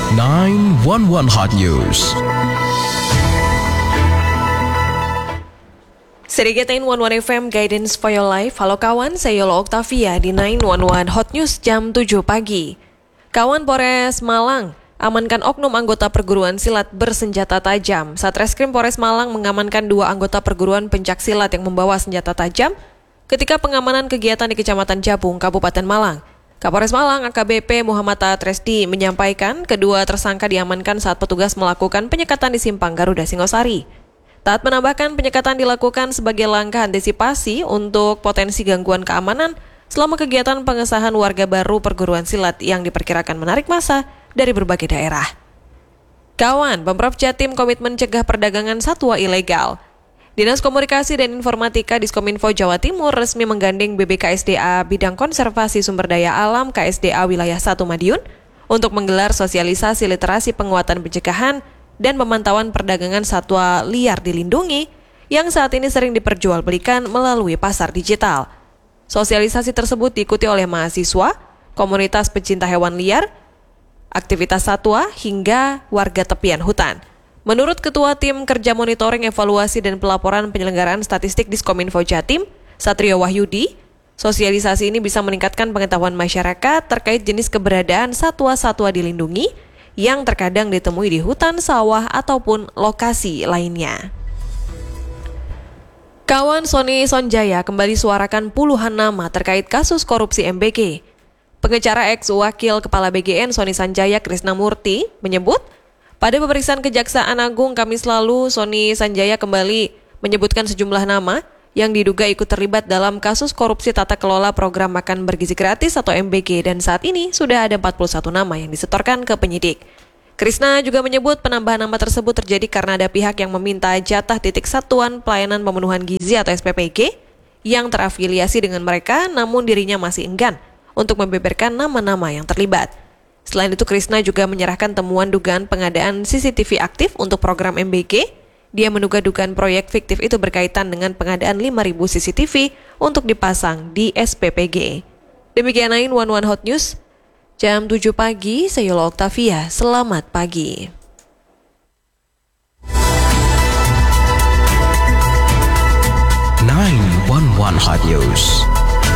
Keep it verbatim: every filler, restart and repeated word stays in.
nine one one Hot News. Sedikit sembilan satu satu F M Guidance for Your Life. Halo kawan, saya Yola Octavia di sembilan satu satu Hot News jam tujuh pagi. Kawan Polres Malang amankan oknum anggota perguruan silat bersenjata tajam. Satreskrim Polres Malang mengamankan dua anggota perguruan pencak silat yang membawa senjata tajam ketika pengamanan kegiatan di Kecamatan Jabung, Kabupaten Malang. Kapolres Malang A K B P Muhammad Tresdi menyampaikan kedua tersangka diamankan saat petugas melakukan penyekatan di Simpang Garuda Singosari. Taat menambahkan penyekatan dilakukan sebagai langkah antisipasi untuk potensi gangguan keamanan selama kegiatan pengesahan warga baru perguruan silat yang diperkirakan menarik massa dari berbagai daerah. Kawan, Pemprov Jatim komitmen cegah perdagangan satwa ilegal. Dinas Komunikasi dan Informatika Diskominfo Jawa Timur resmi menggandeng B B K S D A Bidang Konservasi Sumber Daya Alam K S D A Wilayah satu Madiun untuk menggelar sosialisasi literasi penguatan pencegahan dan pemantauan perdagangan satwa liar dilindungi yang saat ini sering diperjualbelikan melalui pasar digital. Sosialisasi tersebut diikuti oleh mahasiswa, komunitas pecinta hewan liar, aktivitas satwa, hingga warga tepian hutan. Menurut Ketua Tim Kerja Monitoring, Evaluasi, dan Pelaporan Penyelenggaraan Statistik Diskominfo Jatim, Satrio Wahyudi, sosialisasi ini bisa meningkatkan pengetahuan masyarakat terkait jenis keberadaan satwa-satwa dilindungi yang terkadang ditemui di hutan, sawah, ataupun lokasi lainnya. Kawan Sony Sonjaya kembali suarakan puluhan nama terkait kasus korupsi M B G. Pengacara ex-wakil Kepala B G N Sony Sanjaya Krisnamurti menyebut, pada pemeriksaan Kejaksaan Agung Kamis lalu, Sony Sanjaya kembali menyebutkan sejumlah nama yang diduga ikut terlibat dalam kasus korupsi tata kelola program makan bergizi gratis atau M B G, dan saat ini sudah ada empat puluh satu nama yang disetorkan ke penyidik. Krisna juga menyebut penambahan nama tersebut terjadi karena ada pihak yang meminta jatah titik satuan pelayanan pemenuhan gizi atau S P P G yang terafiliasi dengan mereka, namun dirinya masih enggan untuk membeberkan nama-nama yang terlibat. Selain itu, Krisna juga menyerahkan temuan dugaan pengadaan C C T V aktif untuk program M B G. Dia menduga dugaan proyek fiktif itu berkaitan dengan pengadaan lima ribu C C T V untuk dipasang di S P P G. Demikian sembilan satu satu Hot News, jam tujuh pagi, saya Yola Octavia, selamat pagi. nine one one Hot News.